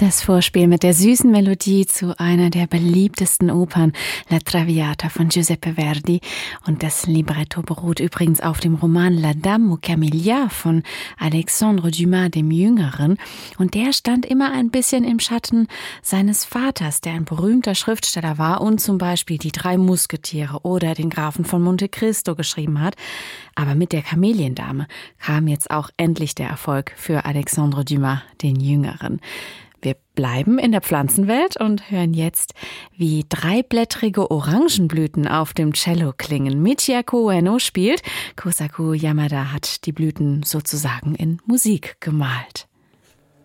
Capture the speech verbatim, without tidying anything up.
Das Vorspiel mit der süßen Melodie zu einer der beliebtesten Opern, La Traviata von Giuseppe Verdi. Und das Libretto beruht übrigens auf dem Roman La Dame aux Camélias von Alexandre Dumas dem Jüngeren. Und der stand immer ein bisschen im Schatten seines Vaters, der ein berühmter Schriftsteller war und zum Beispiel die Drei Musketiere oder den Grafen von Monte Cristo geschrieben hat. Aber mit der Kameliendame kam jetzt auch endlich der Erfolg für Alexandre Dumas den Jüngeren. Wir bleiben in der Pflanzenwelt und hören jetzt, wie dreiblättrige Orangenblüten auf dem Cello klingen. Michiko Ueno spielt, Kosaku Yamada hat die Blüten sozusagen in Musik gemalt.